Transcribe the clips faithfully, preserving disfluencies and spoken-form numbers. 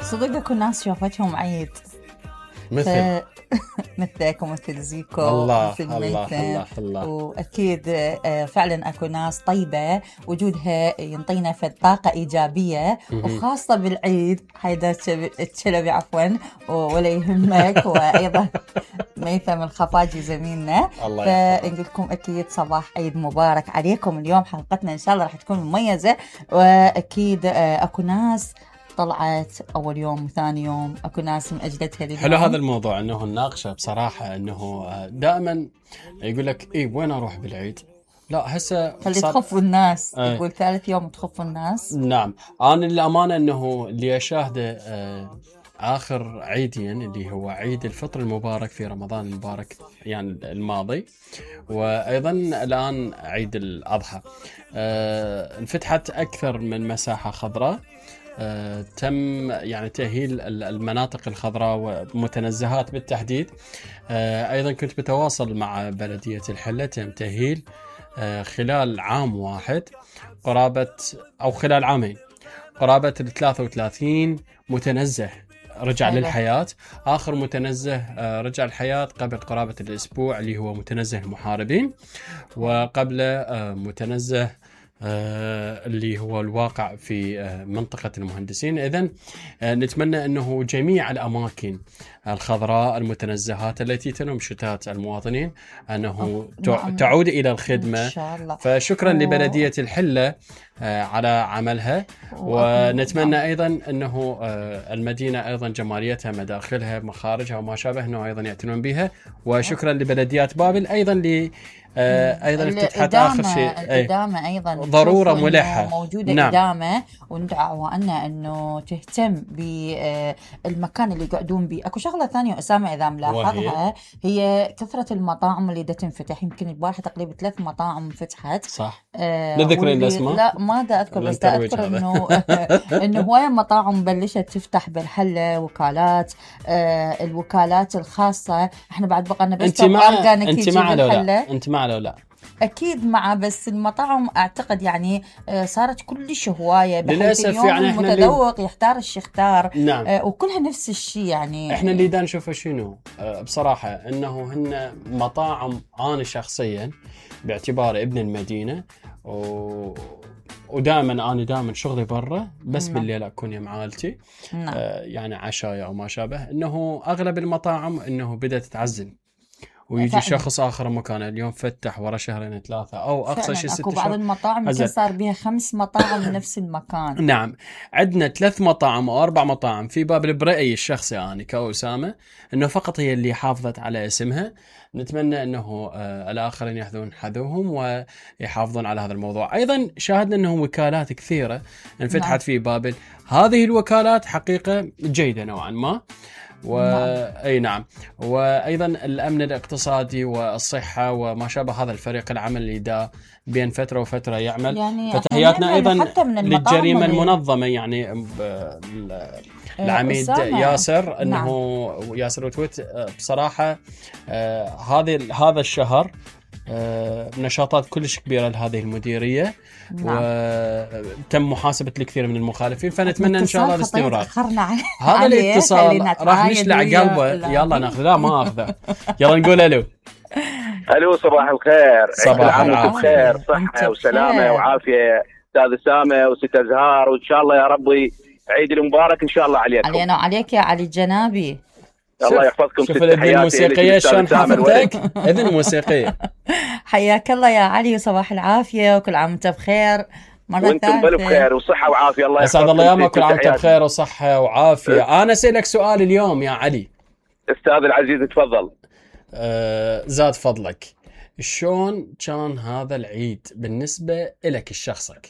صدق اكو ناس شافتهم عيد مثل ف... مثلك ومثل زيكو الله ومثل الله ميثم. الله الله. واكيد آه، فعلا اكو ناس طيبه وجودها ينطينا في طاقه ايجابيه، مهم. وخاصه بالعيد. حيدر الشلبي عفوا ولا يهمك، وايضا ميثم الخفاجي زميلنا. الله يحفظك. فنقول لكم اكيد صباح عيد مبارك عليكم. اليوم حلقتنا ان شاء الله راح تكون مميزه، واكيد آه، اكو ناس طلعت أول يوم وثاني يوم، أكو ناس من أجلتها لليوم. حلو هذا الموضوع انه نناقشه بصراحه، انه دائما يقول لك ايه وين اروح بالعيد؟ لا هسه خلي صار... تخفوا الناس. آه. يقول ثالث يوم تخفوا الناس. نعم. انا الامانه انه اللي اشاهده آه اخر عيدين اللي هو عيد الفطر المبارك في رمضان المبارك يعني الماضي، وايضا الان عيد الاضحى، آه انفتحت اكثر من مساحه خضراء. آه، تم يعني تأهيل المناطق الخضراء ومتنزهات بالتحديد. آه، أيضا كنت بتواصل مع بلدية الحلة، تم تأهيل آه، خلال عام واحد قرابة أو خلال عامين قرابة ثلاثة وثلاثين متنزه رجع حلو. للحياة. آخر متنزه آه، رجع الحياة قبل قرابة الأسبوع اللي هو متنزه المحاربين، وقبل آه، متنزه آه اللي هو الواقع في آه منطقة المهندسين. إذن آه نتمنى أنه جميع الأماكن الخضراء المتنزهات التي تنم شتات المواطنين أنه نعم. تعود إلى الخدمة إن شاء الله. فشكرا و... لبلدية الحلة آه على عملها، ونتمنى أيضا أنه آه المدينة أيضا جماليتها مداخلها مخارجها وما شابه أنه أيضا يعتنون بها. وشكرا لبلديات بابل أيضا ل آه أيضا افتتحت آخر شيء الإدامة أيضا ضرورة ملحة موجودة. نعم. إدامة وندعو أنه أنه تهتم بالمكان اللي يقعدون به. أكو شغلة ثانية أسامة إذا ملاحظها، هي كثرة المطاعم اللي دا تنفتح. يمكن البارحة تقريبا ثلاث مطاعم فتحت. صح. آه نذكرين الأسماء؟ لا ما دا أذكر، بس دا أذكر إنه إنه هواية مطاعم بلشت تفتح بالحلة، وكالات آه الوكالات الخاصة. إحنا بعد بقى بس أنت مع أنت مع لو لا أنت مع لو لا أكيد مع، بس المطاعم أعتقد يعني صارت كلش هواية للأسف. يعني إحنا المتذوق اللي... يختار الشختار. نعم. آه وكلها نفس الشيء. يعني إحنا اللي دا نشوفه شنو آه بصراحة إنه هن مطاعم. أنا شخصيا باعتبار ابن المدينة و... ودائما أنا دائما شغلي برا، بس نعم. بالليل أكون يا مع عائلتي. نعم. آه يعني عشاء أو ما شابه. إنه أغلب المطاعم إنه بدأت تتعزل ويجي فعلا. شخص آخر مكانه اليوم فتح ورا شهرين ثلاثة أو أقصى شيء ست شهور. بعض المطاعم يمكن صار بها خمس مطاعم من نفس المكان. نعم. عندنا ثلاث مطاعم أو أربع مطاعم في باب البرأي الشخصي يعني كأسامة إنه فقط هي اللي حافظت على اسمها. نتمنى إنه آه الآخرين يأخذون حذوهم ويحافظون على هذا الموضوع. أيضا شاهدنا إنه وكالات كثيرة انفتحت نعم. في بابل. هذه الوكالات حقيقة جيدة نوعا ما. و... نعم. أي نعم. وأيضا الأمن الاقتصادي والصحة وما شابه، هذا الفريق العمل اللي دا بين فترة وفترة يعمل. يعني فتحياتنا أيضا للجريمة اللي... المنظمة يعني ب... العميد ياسر أنه نعم. ياسر وتويت بصراحة آه هذه هذا الشهر آه نشاطات كلش كبيرة لهذه المديرية. نعم. وتم محاسبة الكثير من المخالفين، فنتمنى إن شاء الله الاستمرار. هذا الاتصال راح نشلع قلبه. يلا ناخذ. لا ما أخذه. يلا نقول ألو. ألو صباح الخير. صباح العافية. بخير صحة وسلامة وعافية أستاذ أسامة وست أزهار، وإن شاء الله يا ربي عيد المبارك إن شاء الله عليكم. علينا وعليك يا علي الجنابي. الله يحفظكم. شوف الأذن الموسيقية شلون حافظتك. أذن موسيقية. حياك الله يا علي وصباح العافية وكل عام وانت بخير. مرة وانتم بألف خير وصحة وعافية. الله يسعد الله يومك. كل عام وانت بخير وصحة وعافية. أنا أسألك سؤال اليوم يا علي. أستاذ العزيز تفضل. آه زاد فضلك، شلون كان هذا العيد بالنسبة لك الشخصك؟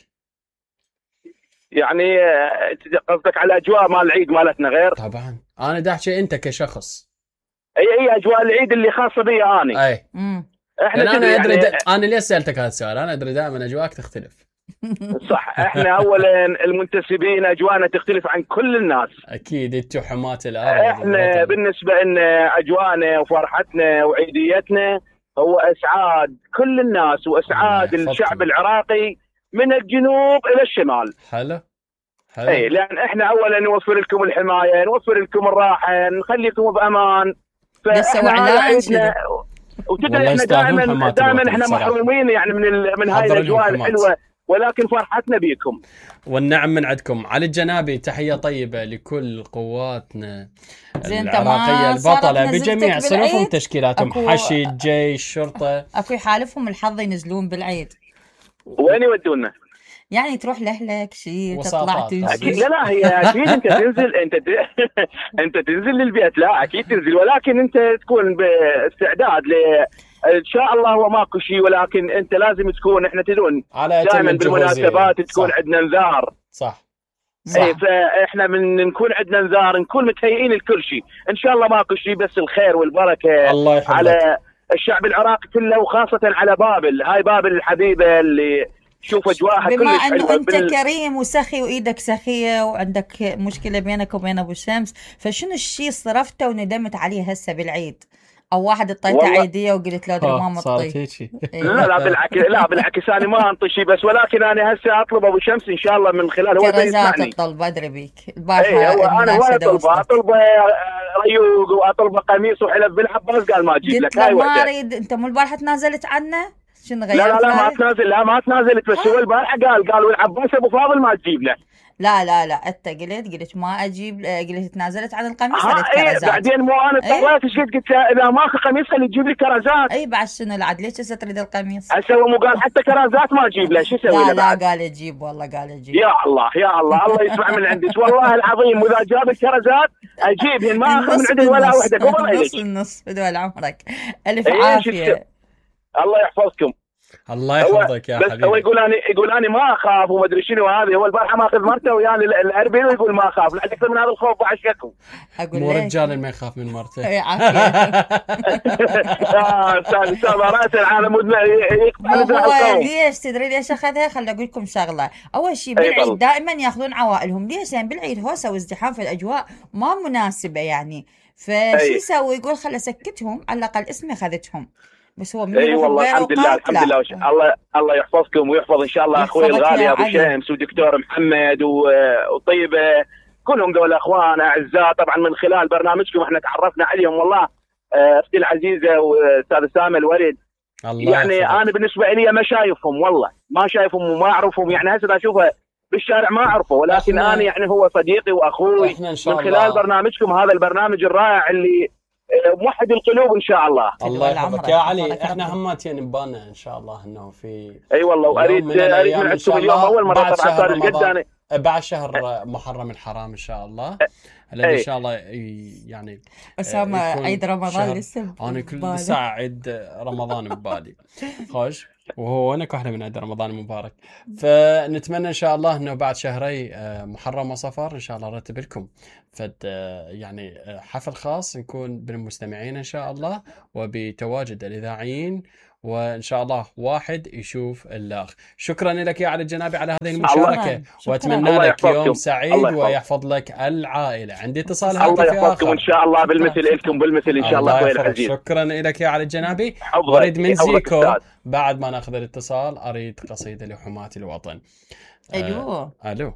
يعني قصدك على أجواء مال العيد مالتنا غير؟ طبعا أنا دا أحكي أنت كشخص. أي أي أجواء العيد اللي خاصة بي أنا. أي. احنا أنا أدري يعني... أنا ليش سألتك هذا السؤال؟ أنا أدري دائما أجواءك تختلف. صح. احنا اولا المنتسبين اجواءنا تختلف عن كل الناس. اكيد انتم حماة الارض. احنا بالنسبه لنا اجواءنا وفرحتنا وعيديتنا هو اسعاد كل الناس واسعاد الشعب العراقي من الجنوب الى الشمال. حلو اي لان احنا اولا نوفر لكم الحمايه، نوفر لكم الراحه، نخليكم بامان. فاحنا هذا عيدنا، وتدري احنا دائما دائما احنا محرومين يعني من من هاي الاجواء الحلوه، ولكن فرحتنا بيكم والنعم من عندكم. علي الجنابي، تحية طيبة لكل قواتنا العراقية البطلة بجميع صنوفهم وتشكيلاتهم، حشي، جيش، شرطة. اكو يحالفهم الحظ ينزلون بالعيد. وين يودونا؟ يعني تروح لأهلك شيء تطلع تنزل. اكيد لا لا هي اكيد انت تنزل انت ت... انت تنزل للبيت، لا اكيد تنزل، ولكن انت تكون باستعداد ل ان شاء الله هو ماكو شيء، ولكن انت لازم تكون، احنا تدرون دائما بالمناسبات تكون عندنا انذار. صح اي فاحنا من نكون عندنا انذار، نكون متهيئين لكل شيء ان شاء الله ماكو شيء، بس الخير والبركه الله يحفظك على الشعب العراقي كله، وخاصه على بابل، هاي بابل الحبيبه اللي شوف اجواءها كلش بما حلوه. انه انت بال... كريم وسخي وايدك سخيه وعندك مشكله بينك وبين ابو شمس، فشنو الشيء صرفته وندمت عليه هسه بالعيد؟ او واحد اطيته عيديه وقلت له ادري ما مطي؟ لا لا بالعكس، لا بالعكس انا ما انطي شيء، بس ولكن انا هسه اطلب ابو شمس ان شاء الله من خلال هو كرزات الطلب. ادري بيك البارحه انا وين اطلب اطلب ريوق واطلب قميص وحلف بالعباس، قال ما اجيب لك. هاي ما اريد. انت مو البارحه تنازلت عنه؟ شنو غيرت؟ لا لا لا ما تنازل، لا ما تنازلت، بس هو البارحه قال قال والعباس ابو فاضل ما تجيب له. لا لا لا انت قلت قلت ما اجيب، قلت تنازلت عن القميص. اه ايه بعدين مو انا اضطريت ايش قلت قلت اذا ماكو قميص خلي تجيب لي كرزات. اي بعد شنو العد ليش هسه تريد القميص؟ هسه هو مو قال حتى كرزات ما اجيب له، شو اسوي له؟ لا لا قال اجيب، والله قال اجيب. يا الله يا الله الله يسمع من عندك والله العظيم، واذا جاب الكرزات اجيبهن ما اخذ من عندي ولا وحده. قبل نص النص بدول عمرك. الف عافيه. الله يحفظكم. الله يحفظك يا حبيبي. بس هو يقول انا يقول انا ما اخاف وما ادري شنو هذه، هو البارحه ماخذ مرته ويعني الاربيل ويقول ما اخاف، لا اكثر من هذا الخوف بعشقكم. مو رجال ما يخاف من مرته. اي عافيه. اه استاذ استاذ راس العالم هو ليش تدري ليش اخذها؟ خليني اقول لكم شغله. اول شيء بالعيد دائما ياخذون عوائلهم، ليش؟ يعني بالعيد هوسه وازدحام في الاجواء ما مناسبه يعني، فشو يسوي؟ يقول خل اسكتهم على الاقل اسمي اخذتهم. بس هو من اي والله الحمد لله الحمد لله وش... الله الله يحفظكم ويحفظ ان شاء الله اخوي الغالي ابو شمس ودكتور محمد وطيبه، كلهم دول اخوان اعزاء. طبعا من خلال برنامجكم احنا تعرفنا عليهم والله، اختي العزيزه واستاذ سامي الورد. يعني يحفظك. انا بالنسبه لي ما شايفهم والله، ما شايفهم وما اعرفهم، يعني هسه اشوفه بالشارع ما اعرفه، ولكن انا يعني هو صديقي واخوي من خلال برنامجكم هذا البرنامج الرائع اللي موحد القلوب ان شاء الله. الله يحفظك يا علي. احنا هماتين ببالنا ان شاء الله انه في اي أيوة والله، واريد اريد من عندكم اليوم اول مره طبعا صار قد بعد شهر محرم الحرام ان شاء الله، الذي ان شاء الله يعني اسامه عيد رمضان لسه انا كل ساعه عيد رمضان ببالي خوش، وهو هناك واحدة من عيد رمضان المبارك. فنتمنى إن شاء الله أنه بعد شهري محرم وصفر إن شاء الله نرتب لكم فد يعني حفل خاص نكون بالمستمعين إن شاء الله، وبتواجد الإذاعيين، وإن شاء الله واحد يشوف الآخر. شكرا لك يا علي الجنابي على هذه المشاركة، وأتمنى لك يوم سعيد ويحفظ لك العائلة. عندي اتصال هاتفي آخر. الله يحفظكم إن شاء الله بالمثل لكم بالمثل إن شاء الله. الله شكرا لك يا علي الجنابي. أريد من زيكو بعد ما ناخذ الاتصال أريد قصيدة لحماة الوطن. ألو آه. ألو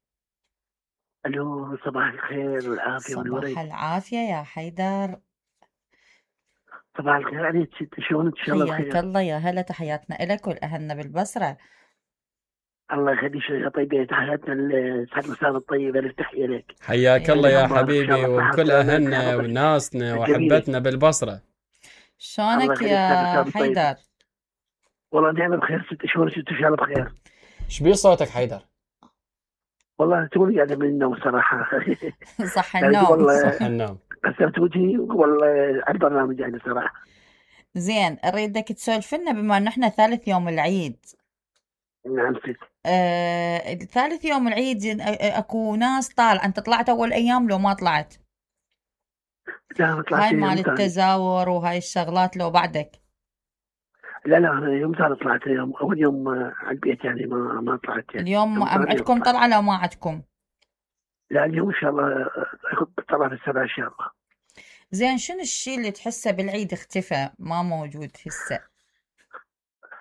ألو صباح الخير والعافية والورد. صباح العافية يا حيدر. صباح الخير عليك ست، شلونك؟ ان شاء الله بخير. حياك الله، يا هلا، تحياتنا لك ولأهلنا بالبصرة. الله يخليك يا طيبة، تحياتنا لسعد مساء الطيبة، التحية لك. حياك الله يا حبيبي وكل أهلنا وناسنا وحبتنا بالبصرة. شلونك يا حيدر؟ والله نعم بخير ست، شلونك ست؟ ان شاء الله بخير. ايش بيه صوتك حيدر؟ والله تقول قاعدة من النوم صراحة. صح النوم صح النوم. كسرت وجهي والله على البرنامج يعني صراحة. زين، اريدك تسولف لنا بما انه احنا ثالث يوم العيد. نعم ست. آه، ثالث يوم العيد اكو ناس طالعة، انت طلعت اول ايام لو ما طلعت؟ لا ما طلعت. هاي مال التزاور وهاي الشغلات لو بعدك؟ لا لا انا يوم ثاني طلعت، يوم اول يوم على البيت يعني ما ما طلعت يعني. اليوم عندكم طلعة لو ما عندكم؟ لا اليوم ان شاء الله طلع في السبعة ان شاء الله. زين، شنو الشيء اللي تحسه بالعيد اختفى ما موجود هسه؟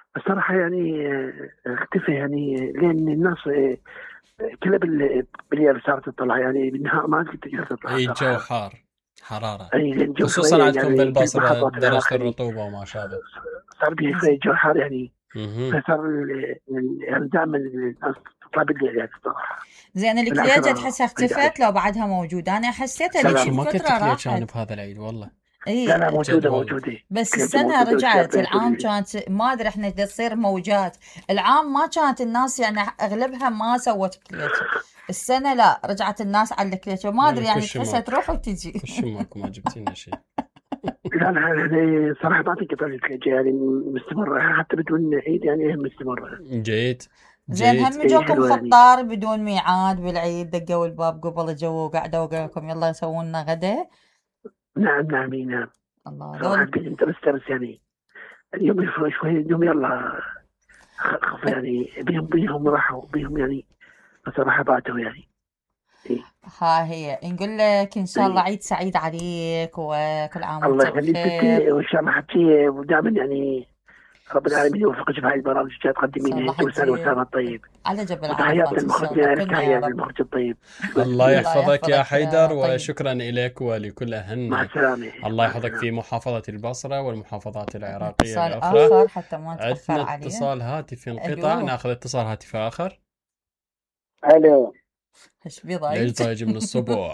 الصراحة يعني اختفى يعني، لأن الناس كلها بال بالليل صارت تطلع يعني، بالنهار ما تقدر تطلع. اي الجو حار، حرارة، أي خصوصا عندكم يعني بالبصرة درجة الرطوبة وما شابه، صار به في جو حار يعني. اها فصار يعني دائما الناس تطلع بالليل يعني الصراحة. زين الكليجة تحسها اختفت لو بعدها موجودة؟ أنا حسيتها لا لك ما كنت فترة كلية كان راحت. بهذا العيد والله. اي لا لا موجودة موجودة، بس السنة رجعت، العام كانت ما ادري احنا تصير موجات، العام ما كانت الناس يعني اغلبها ما سوت كليتش، السنة لا رجعت الناس على الكليتش، ما ادري يعني تحسها تروح وتجي. كل ماكو ما جبتي لنا شيء. لا لا يعني صراحة ما تقدر الكليجة يعني مستمرة حتى بدون عيد يعني مستمرة. جيد زين هم جوكم فطار بدون ميعاد بالعيد؟ دقوا الباب قبل جو وقعدوا وقالوا يلا يسوون لنا غدا؟ نعم نعم نعم. الله دول انت بس بس يعني اليوم شوي اليوم يلا خف يعني بيهم بيهم راحوا بيهم يعني بصراحة باتوا يعني. إيه؟ ها هي نقول لك ان شاء الله عيد سعيد عليك وكل عام وانت بخير. الله يخليك وان شاء الله حتى ودائما يعني رب العالمين يوفقك في هاي البرامج اللي تقدمينها. وسهلا وسهلا طيب على جبل عرفات. المخرج تحية للمخرج الطيب. الله يحفظك يا حيدر وشكرا لك ولكل أهلنا. مع السلامة. الله يحفظك في محافظة البصرة والمحافظات العراقية الأخرى. آخر حتى ما تأخر عندنا عليه. اتصال هاتفي انقطع، ناخذ اتصال هاتفي آخر. الو ايش بي ضايج؟ ليش ضايج من الصبح؟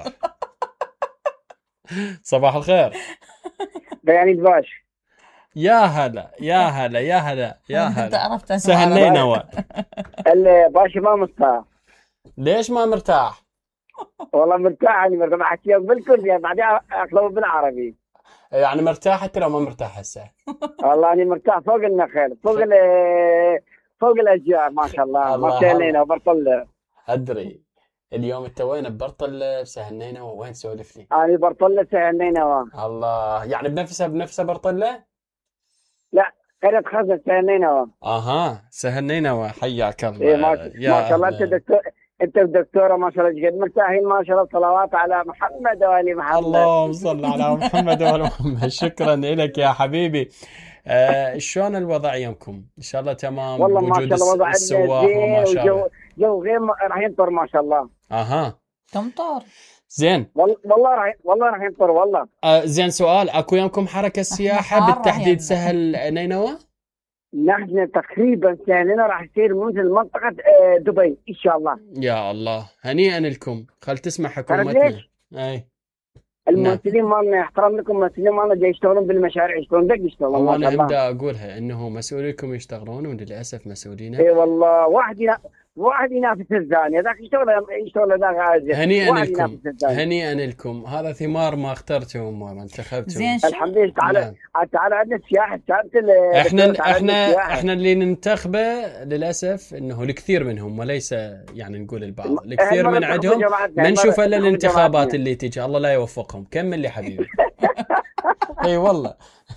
صباح الخير. بياني باش. يا هلا يا هلا يا هلا يا هلا. سهل نينوى. الباشا ما مرتاح. ليش ما مرتاح؟ والله مرتاح يعني مرتاح احكي بالكل يعني بعدين اطلب بالعربي. يعني مرتاح حتى لو ما مرتاح هسه. والله اني مرتاح فوق النخل فوق ال فوق الاشجار ما شاء الله. ما سهلينا وبرطله. ادري اليوم انت وين؟ ببرطله بسهل نينوى؟ وين سولف لي؟ انا برطله سهل نينوى. الله يعني بنفسها بنفسها برطله؟ لا قرية خزن سهل نينوى. اها سهل نينوى حياك الله. إيه ما, ما شاء الله انت دكتور انت الدكتوره ما شاء الله قد مرتاحين ما شاء الله. صلوات على محمد وآل محمد. اللهم صل على محمد وآل محمد. شكرا لك يا حبيبي. آه شلون الوضع يومكم؟ ان شاء الله تمام؟ والله ما شاء الله وضع السواح وما شاء الله. جو, جو غير راح ينطر ما شاء الله. اها تمطر زين. والله راح والله راح ينطر والله. آه زين سؤال، اكو يومكم حركه السياحه بالتحديد سهل نينوى؟ نحن تقريبا سهلنا راح يصير مثل منطقه دبي ان شاء الله. يا الله هنيئا لكم. خل تسمع حكومتنا. اي الممثلين مالنا احترام لكم، الممثلين مالنا جاي يشتغلون بالمشاريع يشتغلون دق يشتغلون ما شاء الله. انا بدي اقولها انه مسؤوليكم يشتغلون وللاسف مسؤولينا. اي والله واحد ينا... واحد ينافس الثاني، ذاك يشتغل يشتغل ذاك عايز. هنيئا لكم هنيئا لكم. هذا ثمار ما اخترتم وما انتخبتم. زين الحمد لله. تعال تعال عندنا السياحه احنا احنا احنا اللي ننتخبه للاسف انه الكثير منهم وليس يعني نقول البعض، الكثير من عندهم ما نشوف الا الانتخابات اللي تيجي. الله لا يوفقهم. كمل لي حبيبي. اي والله.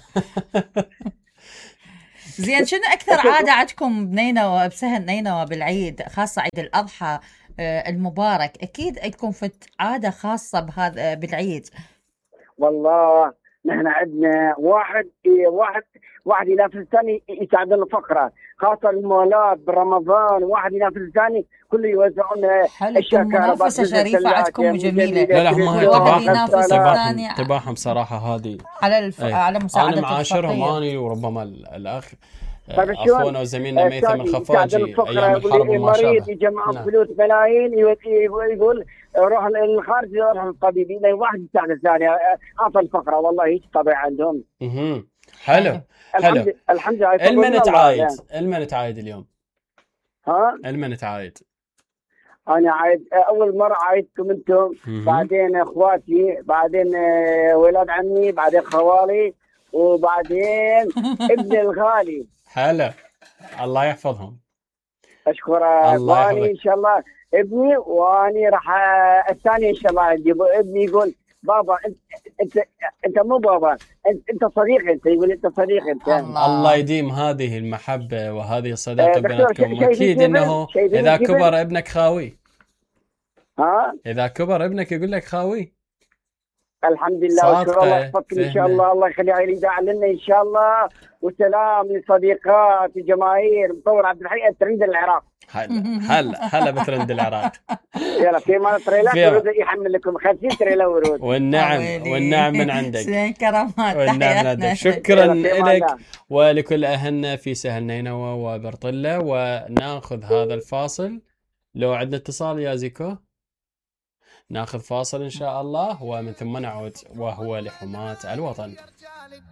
زين شنو اكثر عاده عندكم بنينوى بسهل نينوى بالعيد، خاصه عيد الاضحى المبارك؟ اكيد عندكم فت عاده خاصه بهذا بالعيد. والله نحن عندنا واحد واحد واحد ينافس الثاني يساعدنا فقره، خاصه المولات برمضان واحد ينافس الثاني كله يوزعون اشياء منافسه شريفه عندكم وجميله. لا لا هم هاي تباحهم صراحه هذه على الف... على مساعده انا معاشرهم اني وربما الاخ اخونا وزميلنا ميثم الخفاجي ايام الحرب وما شابه. مريض يجمعون فلوس ملايين يقول روح للخارج يروح للطبيب، واحد يساعد الثاني اعطى الفقره. والله هيك طبيعه عندهم. اها حلو حلو. الحمد لله. المن تعايد المن تعايد اليوم؟ ها المن تعايد؟ انا عايد اول مره عايدكم انتم، بعدين اخواتي، بعدين ولاد عمي، بعدين خوالي، وبعدين ابني الغالي. هلا الله يحفظهم. اشكرك. واني ان شاء الله ابني واني راح الثاني ان شاء الله اجيب ابني يقول بابا انت انت انت مو بابا انت انت صديق، انت يقول انت صديق انت. الله, الله يديم هذه المحبه وهذه الصداقه بيناتكم. اكيد انه اذا كبر ابنك خاوي. ها اذا كبر ابنك يقول لك خاوي. الحمد لله وشكرا الله يحفظك ان شاء الله. الله يخلي عيلي داع لنا ان شاء الله. وسلام لصديقات وجماهير مطور عبد الحي ترند العراق. هلا هلا هلا بترند العراق. يلا في مال تريلات ورود يحمل لكم خمسين تريلا ورود. والنعم والنعم من عندك. زين كرامات تحياتنا. شكرا لك ولكل اهلنا في سهل نينوى وبرطله. وناخذ هذا الفاصل. لو عندنا اتصال يا زيكو ناخذ فاصل ان شاء الله ومن ثم نعود وهو لحماة الوطن.